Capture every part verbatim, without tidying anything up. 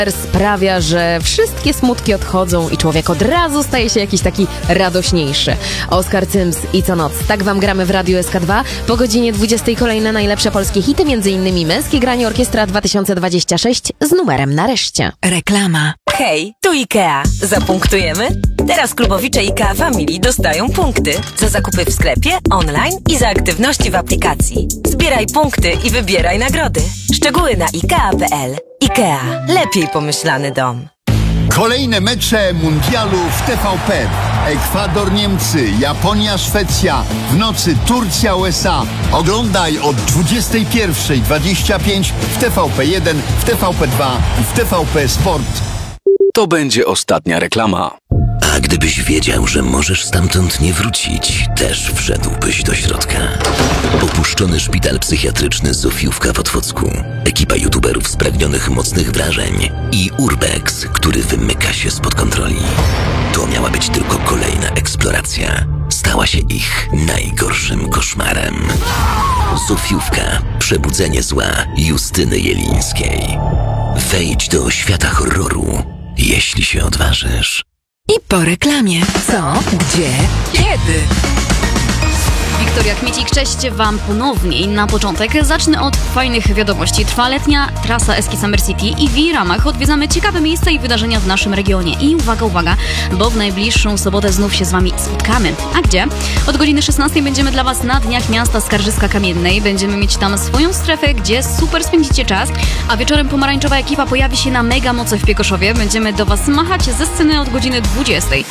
sprawia, że wszystkie smutki odchodzą i człowiek od razu staje się jakiś taki radośniejszy. Oskar Cyms i co noc. Tak wam gramy w Radiu S K dwa. Po godzinie dwudziestej kolejne najlepsze polskie hity, między innymi Męskie Granie Orkiestra dwa tysiące dwadzieścia sześć z numerem Nareszcie. Reklama. Hej, tu IKEA. Zapunktujemy? Teraz klubowicze IKEA Family dostają punkty za zakupy w sklepie, online i za aktywności w aplikacji. Zbieraj punkty i wybieraj nagrody. Szczegóły na ikea kropka p l. IKEA. Lepiej pomyślany dom. Kolejne mecze mundialu w T V P. Ekwador, Niemcy, Japonia, Szwecja. W nocy Turcja, U S A. Oglądaj od dwudziestej pierwszej dwadzieścia pięć w T V P jeden, w T V P dwa i w T V P Sport. To będzie ostatnia reklama. A gdybyś wiedział, że możesz stamtąd nie wrócić, też wszedłbyś do środka. Opuszczony szpital psychiatryczny Zofiówka w Otwocku, ekipa youtuberów spragnionych mocnych wrażeń i Urbex, który wymyka się spod kontroli. To miała być tylko kolejna eksploracja. Stała się ich najgorszym koszmarem. Zofiówka. Przebudzenie zła Justyny Jelińskiej. Wejdź do świata horroru, jeśli się odważysz. I po reklamie. Co? Gdzie? Kiedy? Wiktoria Kmiecik, cześć wam ponownie. I na początek zacznę od fajnych wiadomości. Trwa letnia trasa Eski Summer City i w jej ramach odwiedzamy ciekawe miejsca i wydarzenia w naszym regionie. I uwaga, uwaga, bo w najbliższą sobotę znów się z wami spotkamy. A gdzie? Od godziny szesnastej będziemy dla was na Dniach Miasta Skarżyska-Kamiennej. Będziemy mieć tam swoją strefę, gdzie super spędzicie czas, a wieczorem pomarańczowa ekipa pojawi się na Mega Moce w Piekoszowie. Będziemy do was machać ze sceny od godziny dwudziestej.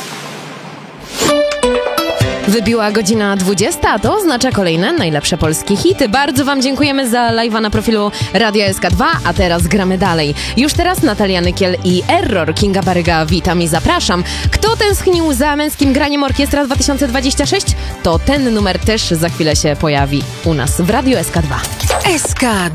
Wybiła godzina dwudziesta, a to oznacza kolejne najlepsze polskie hity. Bardzo wam dziękujemy za live'a na profilu Radia S K dwa, a teraz gramy dalej. Już teraz Natalia Nykiel i Error. Kinga Baryga, witam i zapraszam. Kto tęsknił za Męskim Graniem Orkiestra dwa tysiące dwadzieścia sześć? To ten numer też za chwilę się pojawi u nas w Radiu S K dwa. S K